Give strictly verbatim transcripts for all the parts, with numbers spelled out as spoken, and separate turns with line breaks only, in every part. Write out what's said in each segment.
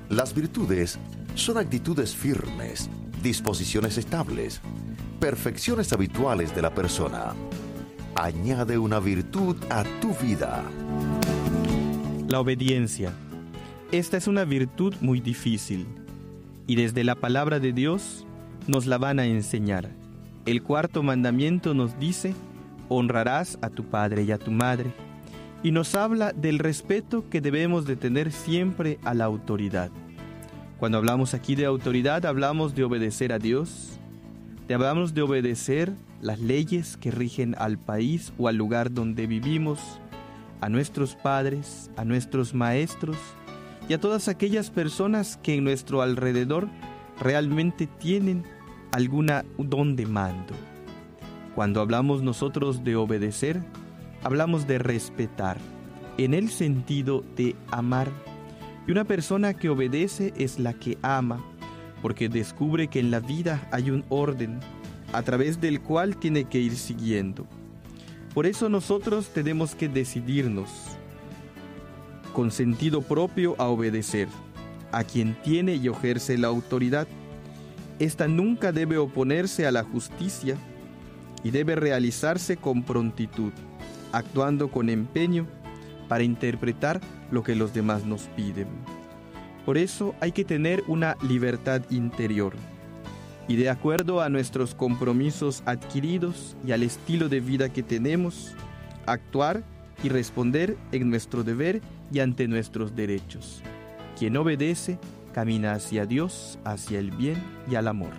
Las virtudes son actitudes firmes, disposiciones estables, perfecciones habituales de la persona. Añade una virtud a tu vida.
La obediencia. Esta es una virtud muy difícil, y desde la palabra de Dios nos la van a enseñar. El cuarto mandamiento nos dice: honrarás a tu padre y a tu madre, y nos habla del respeto que debemos de tener siempre a la autoridad. Cuando hablamos aquí de autoridad, hablamos de obedecer a Dios, de hablamos de obedecer las leyes que rigen al país o al lugar donde vivimos, a nuestros padres, a nuestros maestros y a todas aquellas personas que en nuestro alrededor realmente tienen alguna don de mando. Cuando hablamos nosotros de obedecer, hablamos de respetar, en el sentido de amar. Y una persona que obedece es la que ama, porque descubre que en la vida hay un orden a través del cual tiene que ir siguiendo. Por eso nosotros tenemos que decidirnos con sentido propio a obedecer a quien tiene y ejerce la autoridad. Esta nunca debe oponerse a la justicia y debe realizarse con prontitud, actuando con empeño para interpretar lo que los demás nos piden. Por eso hay que tener una libertad interior y, de acuerdo a nuestros compromisos adquiridos y al estilo de vida que tenemos, actuar y responder en nuestro deber y ante nuestros derechos. Quien obedece camina hacia Dios, hacia el bien y al amor.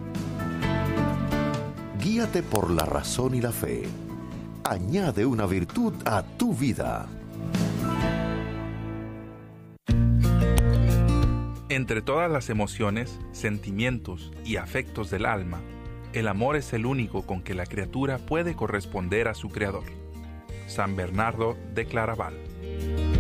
Guíate por la razón y la fe. Añade una virtud a tu vida.
Entre todas las emociones, sentimientos y afectos del alma, el amor es el único con que la criatura puede corresponder a su Creador. San Bernardo de Claraval.